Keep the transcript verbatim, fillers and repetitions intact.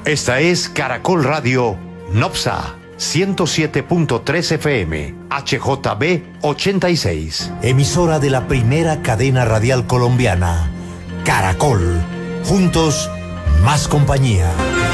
Esta es Caracol Radio Nopsa ciento siete punto tres F M, H J B ochenta y seis. Emisora de la primera cadena radial colombiana, Caracol. Juntos, más compañía.